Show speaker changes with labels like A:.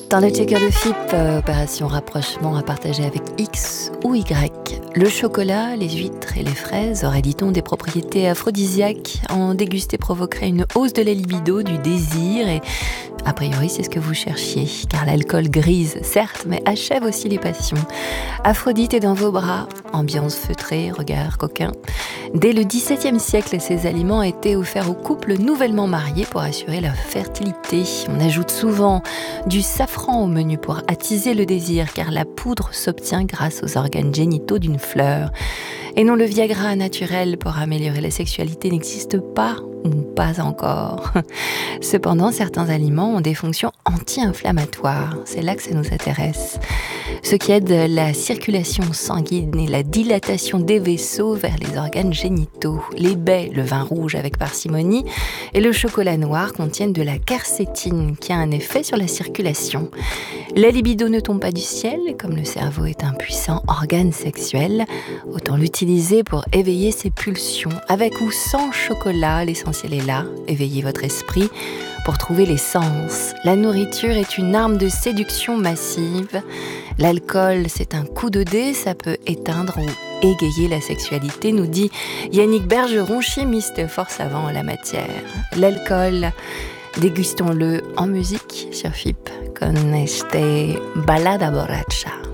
A: Dans le checker de FIP, opération rapprochement à partager avec X ou Y. Le chocolat, les huîtres et les fraises auraient, dit-on, des propriétés aphrodisiaques. En déguster provoquerait une hausse de la libido, du désir et, a priori, c'est ce que vous cherchiez. Car l'alcool grise, certes, mais achève aussi les passions. Aphrodite est dans vos bras, ambiance feutrée, regard coquin. Dès le XVIIe siècle, ces aliments étaient offerts aux couples nouvellement mariés pour assurer leur fertilité. On ajoute souvent du safran au menu pour attiser le désir, car la poudre s'obtient grâce aux organes génitaux d'une fleur. Et non, le Viagra naturel pour améliorer la sexualité n'existe pas, ou pas encore. Cependant, certains aliments ont des fonctions anti-inflammatoires. C'est là que ça nous intéresse. Ce qui aide la circulation sanguine et la dilatation des vaisseaux vers les organes génitaux. Les baies, le vin rouge avec parcimonie et le chocolat noir contiennent de la quercétine qui a un effet sur la circulation. La libido ne tombe pas du ciel, comme le cerveau est un puissant organe sexuel. Autant l'utiliser pour éveiller ses pulsions. Avec ou sans chocolat, l'essentiel est là. Éveillez votre esprit pour trouver les sens. La nourriture est une arme de séduction massive. L'alcool, c'est un coup de dé, ça peut éteindre ou égayer la sexualité, nous dit Yannick Bergeron, chimiste et fort savant en la matière. L'alcool, dégustons-le en musique sur FIP con este Balada Borracha.